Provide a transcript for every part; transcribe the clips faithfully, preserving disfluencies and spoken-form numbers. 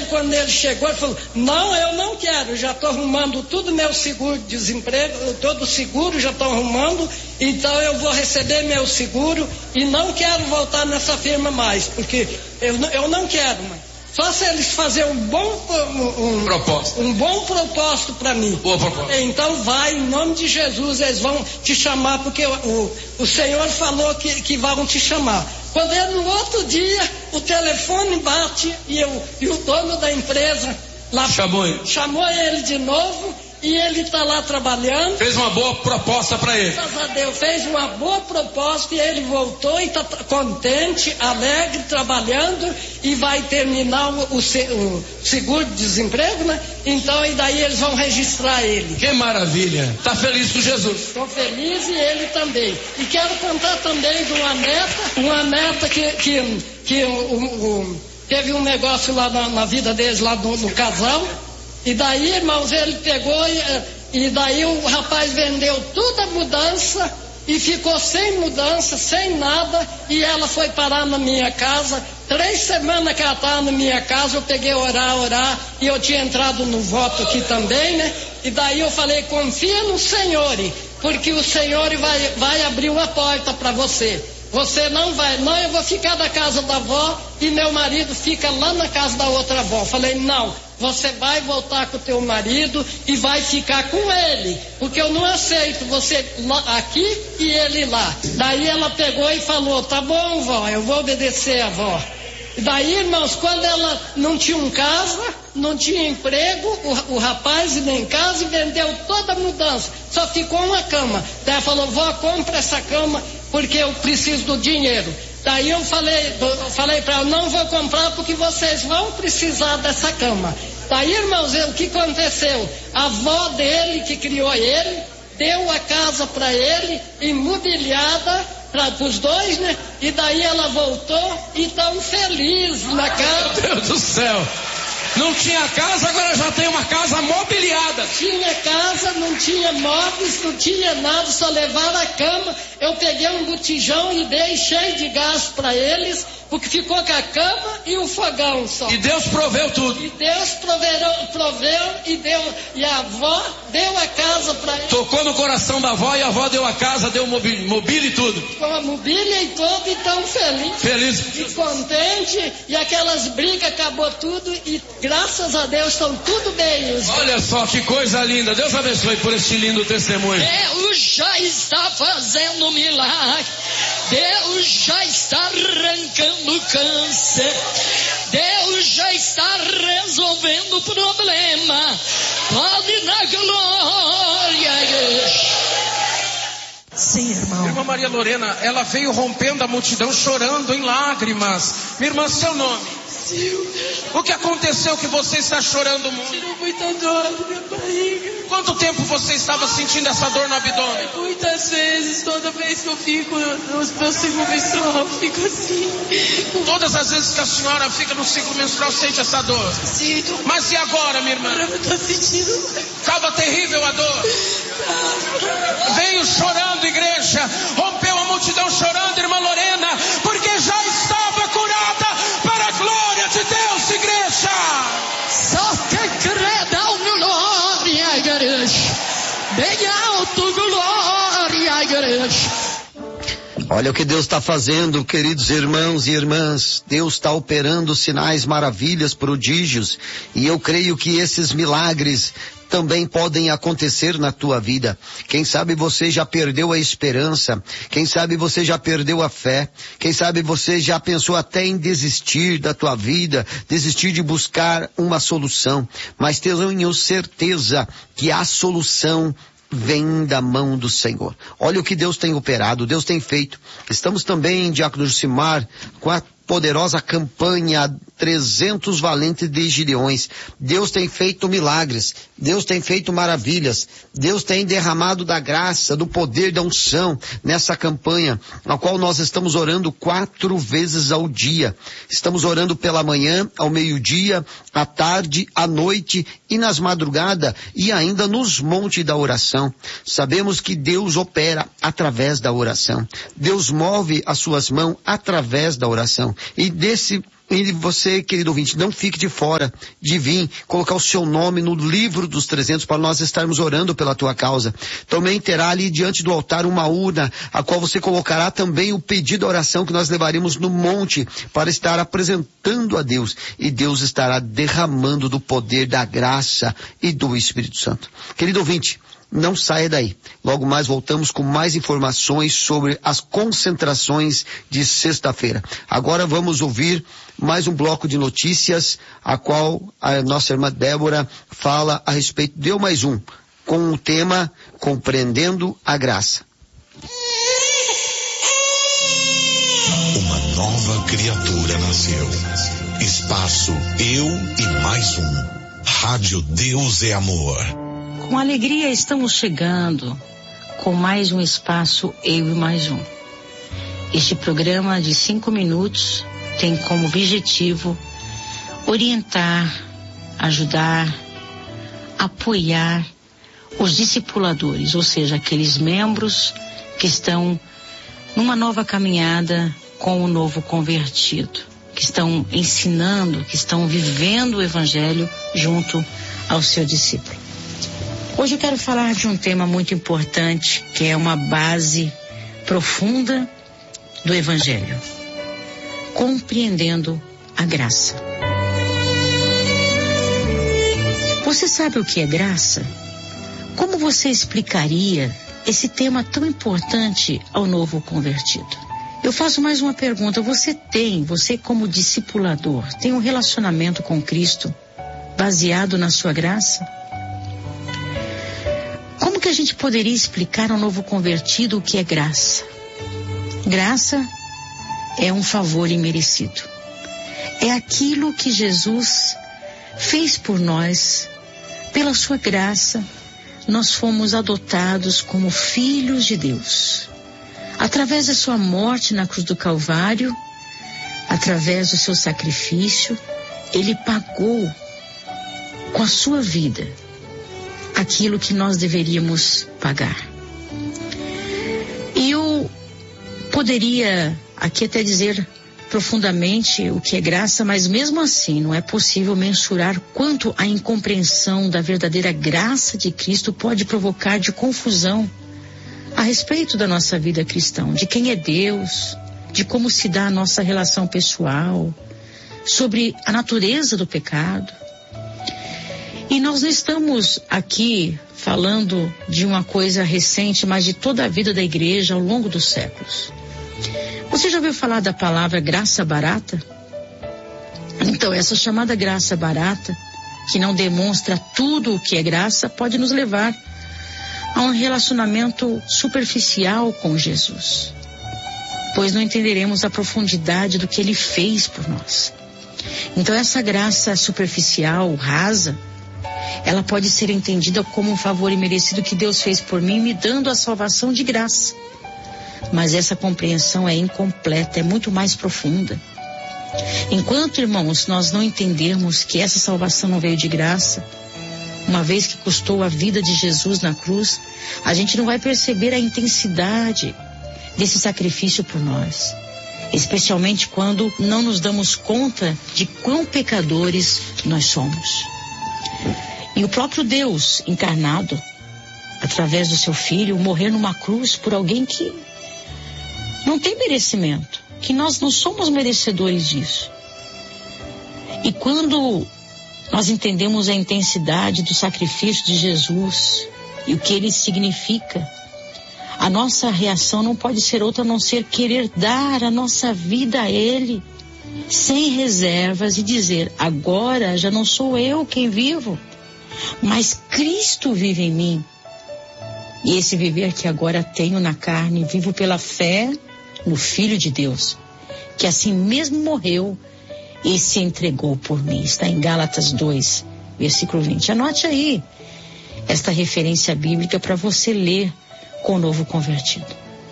quando ele chegou, ele falou, não, eu não quero, já estou arrumando tudo, meu seguro-desemprego, todo seguro já estou arrumando, então eu vou receber meu seguro e não quero voltar nessa firma mais, porque eu, eu não quero mais. Só se eles fazerem um bom um, propósito, um bom propósito para mim. Boa proposta. Então vai, em nome de Jesus, eles vão te chamar, porque o, o, o Senhor falou que, que vão te chamar. Quando é no outro dia, o telefone bate e, eu, e o dono da empresa lá chamou ele, chamou ele de novo. E ele está lá trabalhando. Fez uma boa proposta para ele. Graças a Deus, fez uma boa proposta e ele voltou e está contente, alegre, trabalhando e vai terminar o, o, o seguro-desemprego, né? Então, e daí eles vão registrar ele. Que maravilha! Está feliz com Jesus? Estou feliz e ele também. E quero contar também de uma neta, uma neta que, que, que o, o, teve um negócio lá na, na vida deles, lá no, no casal. E daí, irmãos, ele pegou e, e daí o rapaz vendeu toda a mudança e ficou sem mudança, sem nada, e ela foi parar na minha casa. Três semanas que ela estava na minha casa, eu peguei orar, orar, e eu tinha entrado no voto aqui também, né? E daí eu falei, confia no Senhor, porque o Senhor vai, vai abrir uma porta para você. Você não vai, não, eu vou ficar na casa da avó e meu marido fica lá na casa da outra avó. Falei, não, você vai voltar com o teu marido e vai ficar com ele, porque eu não aceito você aqui e ele lá. Daí ela pegou e falou, tá bom, vó, eu vou obedecer a avó. Daí, irmãos, quando ela não tinha um casa, não tinha emprego, o, o rapaz nem casa e vendeu toda a mudança, só ficou uma cama. Daí ela falou, vó, compra essa cama porque eu preciso do dinheiro. Daí eu falei, eu falei para ela, não vou comprar porque vocês vão precisar dessa cama. Daí, irmãos, o que aconteceu? A avó dele, que criou ele, deu a casa para ele, imobiliada, para os dois, né? E daí ela voltou e tão feliz na casa. Meu Deus do céu! Não tinha casa, agora já tem uma casa mobiliada. Tinha casa, não tinha móveis, não tinha nada, só levaram a cama. Eu peguei um botijão e dei cheio de gás para eles, porque ficou com a cama e o fogão só. E Deus proveu tudo. E Deus proverou, proveu e deu, e a avó deu a casa para eles. Tocou no coração da avó e a avó deu a casa, deu mobília, mobília e tudo. Com a mobília e tudo, e tão feliz. Feliz. E contente, e aquelas brigas acabou tudo e graças a Deus estão tudo bem. Olha só que coisa linda. Deus abençoe por este lindo testemunho. Deus já está fazendo milagre. Deus já está arrancando câncer. Deus já está resolvendo o problema. Pode dar glória a Deus. Sim, irmão. Irmã Maria Lorena, ela veio rompendo a multidão, chorando em lágrimas. Minha irmã, seu nome? O que aconteceu que você está chorando muito? Tirou muita dor na minha barriga. Quanto tempo você estava sentindo essa dor no abdômen? Muitas vezes, toda vez que eu fico no meu ciclo menstrual, eu fico assim. Todas as vezes que a senhora fica no ciclo menstrual, sente essa dor? Sinto. Mas e agora, minha irmã? Agora eu estou sentindo. Estava terrível a dor. Veio chorando, igreja. Rompeu a multidão chorando, irmã Lorena, porque já estava curada para a glória de Deus, igreja. Só que creda glória, igreja. Bem alto, glória, igreja. Olha o que Deus está fazendo, queridos irmãos e irmãs. Deus está operando sinais, maravilhas, prodígios. E eu creio que esses milagres também podem acontecer na tua vida. Quem sabe você já perdeu a esperança, quem sabe você já perdeu a fé, quem sabe você já pensou até em desistir da tua vida, desistir de buscar uma solução, mas tenho certeza que a solução vem da mão do Senhor. Olha o que Deus tem operado, Deus tem feito. Estamos também, Diácono Josimar, com a poderosa campanha trezentos valentes de Gideões. Deus tem feito milagres, Deus tem feito maravilhas, Deus tem derramado da graça, do poder, da unção nessa campanha, na qual nós estamos orando quatro vezes ao dia. Estamos orando pela manhã, ao meio-dia, à tarde, à noite e nas madrugadas e ainda nos montes da oração. Sabemos que Deus opera através da oração. Deus move as suas mãos através da oração. E desse E você, querido ouvinte, não fique de fora de vir colocar o seu nome no livro dos trezentos para nós estarmos orando pela tua causa. Também terá ali diante do altar uma urna, a qual você colocará também o pedido de oração que nós levaremos no monte para estar apresentando a Deus. E Deus estará derramando do poder, da graça e do Espírito Santo. Querido ouvinte, não saia daí. Logo mais voltamos com mais informações sobre as concentrações de sexta-feira. Agora vamos ouvir mais um bloco de notícias, a qual a nossa irmã Débora fala a respeito de mais um, com o tema Compreendendo a Graça. Uma nova criatura nasceu. Espaço Eu e Mais Um. Rádio Deus é Amor. Com alegria estamos chegando com mais um espaço Eu e Mais Um. Este programa de cinco minutos tem como objetivo orientar, ajudar, apoiar os discipuladores, ou seja, aqueles membros que estão numa nova caminhada com o novo convertido, que estão ensinando, que estão vivendo o Evangelho junto ao seu discípulo. Hoje eu quero falar de um tema muito importante, que é uma base profunda do Evangelho. Compreendendo a graça. Você sabe o que é graça? Como você explicaria esse tema tão importante ao novo convertido? Eu faço mais uma pergunta. Você tem, você como discipulador, tem um relacionamento com Cristo baseado na sua graça? Como que a gente poderia explicar ao novo convertido o que é graça? Graça é um favor imerecido. É aquilo que Jesus fez por nós. Pela sua graça, nós fomos adotados como filhos de Deus. Através da sua morte na cruz do Calvário, através do seu sacrifício, ele pagou com a sua vida aquilo que nós deveríamos pagar. E eu poderia aqui até dizer profundamente o que é graça, mas mesmo assim não é possível mensurar quanto a incompreensão da verdadeira graça de Cristo pode provocar de confusão a respeito da nossa vida cristã, de quem é Deus, de como se dá a nossa relação pessoal, sobre a natureza do pecado. E nós não estamos aqui falando de uma coisa recente, mas de toda a vida da igreja ao longo dos séculos. Você já ouviu falar da palavra graça barata? Então, essa chamada graça barata, que não demonstra tudo o que é graça, pode nos levar a um relacionamento superficial com Jesus, pois não entenderemos a profundidade do que ele fez por nós. Então, essa graça superficial, rasa, ela pode ser entendida como um favor imerecido que Deus fez por mim, me dando a salvação de graça. Mas essa compreensão é incompleta, é muito mais profunda. Enquanto, irmãos, nós não entendermos que essa salvação não veio de graça, uma vez que custou a vida de Jesus na cruz, a gente não vai perceber a intensidade desse sacrifício por nós. Especialmente quando não nos damos conta de quão pecadores nós somos. E o próprio Deus encarnado, através do seu Filho, morrer numa cruz por alguém que não tem merecimento, que nós não somos merecedores disso. E quando nós entendemos a intensidade do sacrifício de Jesus e o que ele significa, a nossa reação não pode ser outra a não ser querer dar a nossa vida a ele, sem reservas, e dizer: agora já não sou eu quem vivo, mas Cristo vive em mim. E esse viver que agora tenho na carne, vivo pela fé no Filho de Deus, que assim mesmo morreu e se entregou por mim. Está em Gálatas dois, versículo vinte. Anote aí esta referência bíblica para você ler com o novo convertido.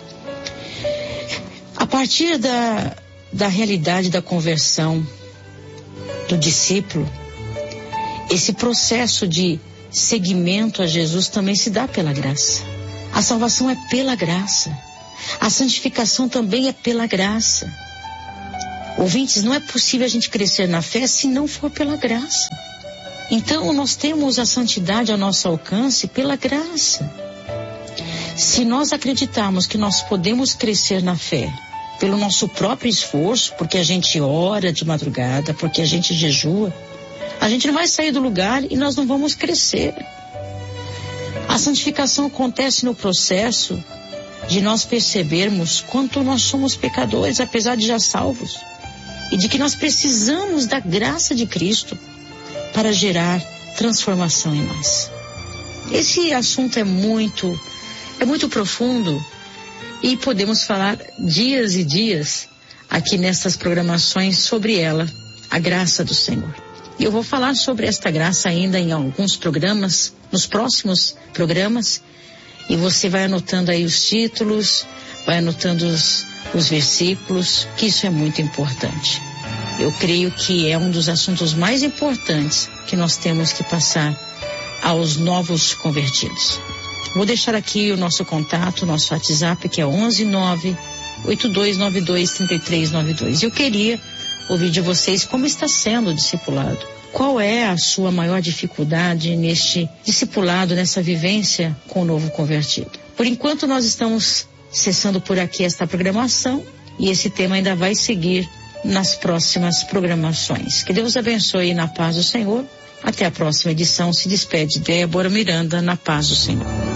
A partir da, da realidade da conversão do discípulo, esse processo de seguimento a Jesus também se dá pela graça. A salvação é pela graça. A santificação também é pela graça. Ouvintes, não é possível a gente crescer na fé se não for pela graça. Então, nós temos a santidade ao nosso alcance pela graça. Se nós acreditarmos que nós podemos crescer na fé pelo nosso próprio esforço, porque a gente ora de madrugada, porque a gente jejua, a gente não vai sair do lugar e nós não vamos crescer. A santificação acontece no processo de nós percebermos quanto nós somos pecadores, apesar de já salvos, e de que nós precisamos da graça de Cristo para gerar transformação em nós. Esse assunto é muito, é muito profundo e podemos falar dias e dias aqui nessas programações sobre ela, a graça do Senhor. E eu vou falar sobre esta graça ainda em alguns programas, nos próximos programas, e você vai anotando aí os títulos, vai anotando os, os versículos, que isso é muito importante. Eu creio que é um dos assuntos mais importantes que nós temos que passar aos novos convertidos. Vou deixar aqui o nosso contato, o nosso WhatsApp, que é onze nove oito dois nove dois três três nove dois. Eu queria ouvir de vocês como está sendo o discipulado. Qual é a sua maior dificuldade neste discipulado, nessa vivência com o novo convertido? Por enquanto nós estamos cessando por aqui esta programação e esse tema ainda vai seguir nas próximas programações. Que Deus abençoe na paz do Senhor. Até a próxima edição. Se despede Débora Miranda, na paz do Senhor.